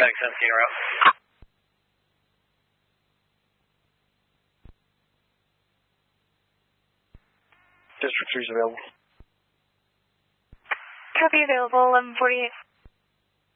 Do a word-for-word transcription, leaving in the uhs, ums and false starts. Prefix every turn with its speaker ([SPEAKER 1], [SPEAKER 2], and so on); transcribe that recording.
[SPEAKER 1] Mag seventeen, you're out.
[SPEAKER 2] District three is available.
[SPEAKER 3] Copy, available, eleven forty-eight.